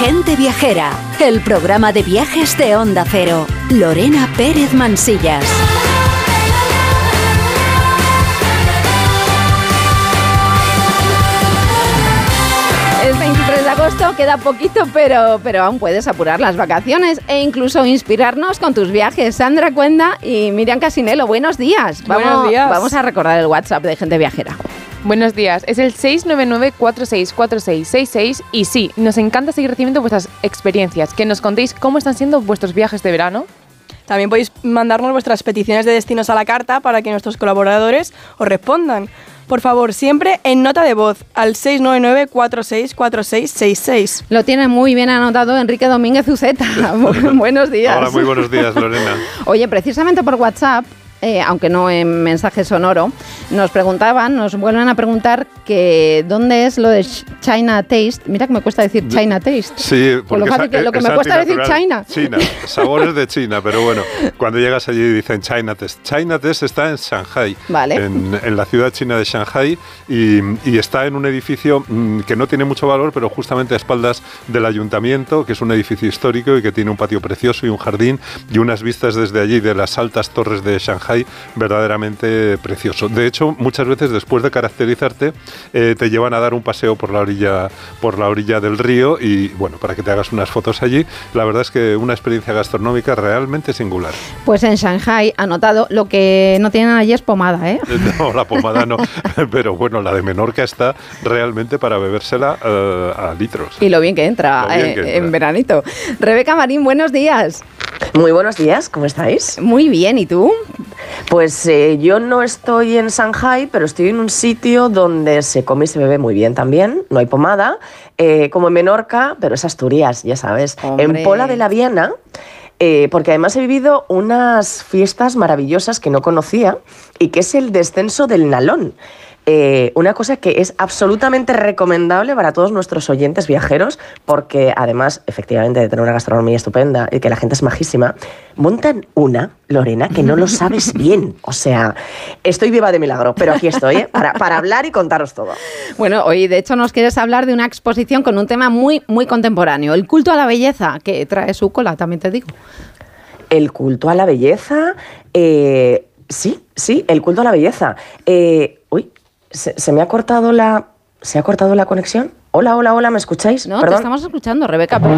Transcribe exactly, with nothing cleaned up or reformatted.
Gente Viajera, el programa de viajes de Onda Cero. Lorena Pérez Mansillas. Es veintitrés de agosto, queda poquito, pero, pero aún puedes apurar las vacaciones e incluso inspirarnos con tus viajes. Sandra Cuenda y Miriam Casinello, buenos días. Vamos, buenos días. Vamos a recordar el WhatsApp de Gente Viajera. Buenos días, es el seis nueve nueve, cuatro seis cuatro seis seis seis y sí, nos encanta seguir recibiendo vuestras experiencias, que nos contéis cómo están siendo vuestros viajes de verano. También podéis mandarnos vuestras peticiones de destinos a la carta para que nuestros colaboradores os respondan. Por favor, siempre en nota de voz al seis nueve nueve, cuatro seis cuatro seis seis seis. Lo tiene muy bien anotado Enrique Domínguez Uceta. Buenos días. Hola, muy buenos días, Lorena. Oye, precisamente por WhatsApp, Eh, aunque no en mensaje sonoro, nos preguntaban, nos vuelven a preguntar que dónde es lo de China Taste. Mira que me cuesta decir China Taste. Sí, porque lo, que, lo que es me cuesta decir China. China, sabores de China, pero bueno, cuando llegas allí dicen China Taste. China Taste está en Shanghai, vale. en, en la ciudad china de Shanghai, y, y está en un edificio mmm, que no tiene mucho valor, pero justamente a espaldas del ayuntamiento, que es un edificio histórico y que tiene un patio precioso y un jardín y unas vistas desde allí de las altas torres de Shanghai verdaderamente precioso. De hecho, muchas veces después de caracterizarte eh, te llevan a dar un paseo por la orilla por la orilla del río y bueno, para que te hagas unas fotos allí. La verdad es que una experiencia gastronómica realmente singular. Pues en Shanghai, anotado, lo que no tienen allí es pomada, ¿eh? No, la pomada no, pero bueno, la de Menorca está realmente para bebérsela uh, a litros. Y lo bien que entra, bien eh, que entra. en veranito. Rebeca Marín, buenos días. Muy buenos días, ¿cómo estáis? Muy bien, ¿y tú? Pues eh, yo no estoy en Shanghai, pero estoy en un sitio donde se come y se bebe muy bien también, no hay pomada, eh, como en Menorca, pero es Asturias, ya sabes. Hombre. En Pola de la Viana, eh, porque además he vivido unas fiestas maravillosas que no conocía y que es el descenso del Nalón. Eh, una cosa que es absolutamente recomendable para todos nuestros oyentes viajeros, porque además, efectivamente, de tener una gastronomía estupenda y que la gente es majísima, montan una, Lorena, que no lo sabes bien. O sea, estoy viva de milagro, pero aquí estoy, ¿eh? para, para hablar y contaros todo. Bueno, hoy de hecho nos quieres hablar de una exposición con un tema muy, muy contemporáneo, el culto a la belleza, que trae su cola, también te digo. El culto a la belleza, eh, sí, sí, el culto a la belleza. Eh, uy, Se, se me ha cortado la... ¿Se ha cortado la conexión? Hola, hola, hola, ¿me escucháis? No, Perdón. te estamos escuchando, Rebeca. Pero...